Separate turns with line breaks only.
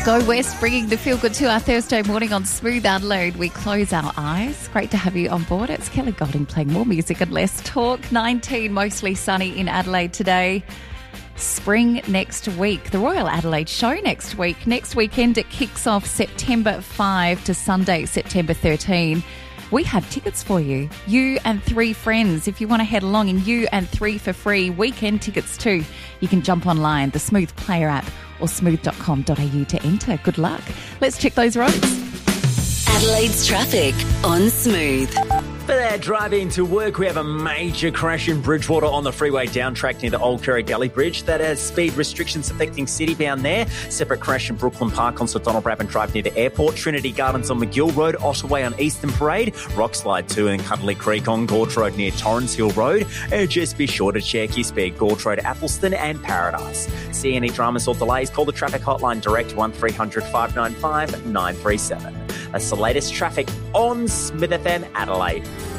Go West, bringing the feel-good to our Thursday morning on Smooth Adelaide. We close our eyes. Great to have you on board. It's Kelly Golding playing more music and less talk. 19, mostly sunny in Adelaide today. Spring next week. The Royal Adelaide Show next week. Next weekend it kicks off September 5 to Sunday, September 13. We have tickets for you. You and 3 friends. If you want to head along, and you and 3 for free. Weekend tickets too. You can jump online, the Smooth Player app or smooth.com.au to enter. Good luck. Let's check those roads.
Adelaide's traffic on Smooth.
For that drive into work, we have a major crash in Bridgewater on the freeway down track near the Old Curry Gully Bridge. That has speed restrictions affecting Citybound there. Separate crash in Brooklyn Park on Sir Donald Brabham Drive near the airport. Trinity Gardens on McGill Road. Ottaway on Eastern Parade. Rockslide 2 and Cuddly Creek on Gorge Road near Torrens Hill Road. And just be sure to check your speed. Gorge Road, Athelstone and Paradise. See any dramas or delays? Call the traffic hotline direct 1300 595 937. That's the latest traffic on Smith FM Adelaide.